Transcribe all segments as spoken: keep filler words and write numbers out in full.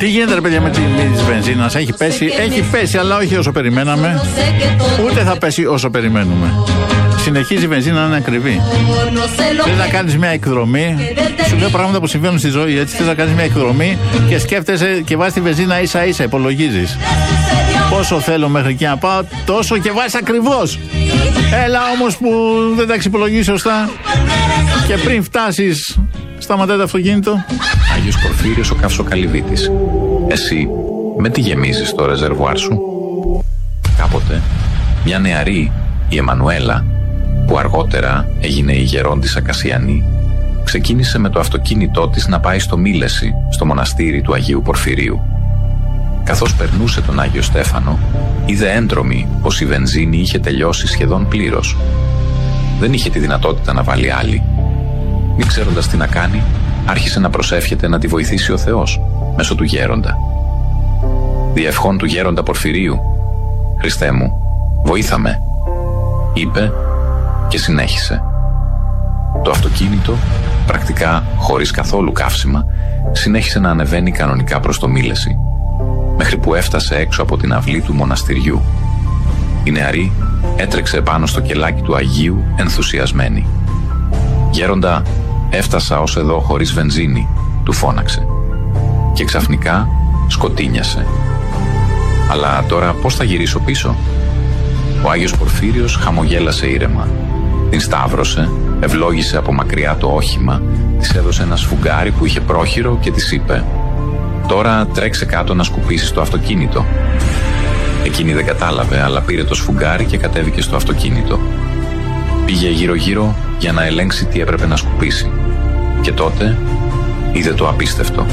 Τι γίνεται ρε παιδιά με τη βενζίνα, έχει πέσει, έχει πέσει αλλά όχι όσο περιμέναμε, ούτε θα πέσει όσο περιμένουμε. Συνεχίζει η βενζίνα να είναι ακριβή. Θες να κάνεις μια εκδρομή, σου λέω πράγματα που συμβαίνουν στη ζωή έτσι. Θες να κάνεις μια εκδρομή και σκέφτεσαι και βάζεις τη βενζίνα ίσα ίσα, υπολογίζεις. Πόσο θέλω μέχρι εκεί να πάω, τόσο και βάζεις ακριβώς. Έλα όμως που δεν τα εξυπολογίσεις σωστά και πριν φτάσεις σταματάει το αυτοκίνητο. Άγιος Πορφύριος ο Καυσοκαλυβίτης. Εσύ με τι γεμίζεις το ρεζερβουάρ σου? Κάποτε μια νεαρή, η Εμμανουέλα, που αργότερα έγινε η γερόντισσα Κασιανή, ξεκίνησε με το αυτοκίνητό της να πάει στο Μήλεση, στο μοναστήρι του Αγίου Πορφυρίου. Καθώς περνούσε τον Άγιο Στέφανο, είδε έντρομη πως η βενζίνη είχε τελειώσει σχεδόν πλήρως. Δεν είχε τη δυνατότητα να βάλει άλλη. Μη ξέροντας τι να κάνει, άρχισε να προσεύχεται να τη βοηθήσει ο Θεός μέσω του γέροντα. «Διευχών του γέροντα Πορφυρίου, Χριστέ μου, βοήθα με», είπε και συνέχισε. Το αυτοκίνητο, πρακτικά χωρίς καθόλου καύσιμα, συνέχισε να ανεβαίνει κανονικά προς το Μήλεση, μέχρι που έφτασε έξω από την αυλή του μοναστηριού. Η νεαρή έτρεξε πάνω στο κελάκι του Αγίου ενθουσιασμένη. «Γέροντα, έφτασα ως εδώ χωρίς βενζίνη», του φώναξε. Και ξαφνικά σκοτίνιασε. «Αλλά τώρα πώς θα γυρίσω πίσω?» Ο Άγιος Πορφύριος χαμογέλασε ήρεμα. Την σταύρωσε, ευλόγησε από μακριά το όχημα, της έδωσε ένα σφουγγάρι που είχε πρόχειρο και της είπε «Τώρα τρέξε κάτω να σκουπίσεις το αυτοκίνητο». Εκείνη δεν κατάλαβε, αλλά πήρε το σφουγγάρι και κατέβηκε στο αυτοκίνητο. Πήγε γύρω-γύρω για να ελέγξει τι έπρεπε να σκουπίσει. Και τότε είδε το απίστευτο.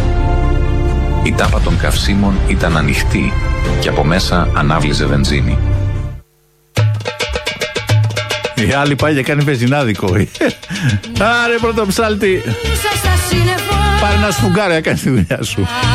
Η τάπα των καυσίμων ήταν ανοιχτή και από μέσα ανάβλιζε βενζίνη. Η άλλη πάει και κάνει βενζινάδικο. Άρε πρωτοψάλτη, πάρε ένα σφουγγάρι να κάνει τη δουλειά σου.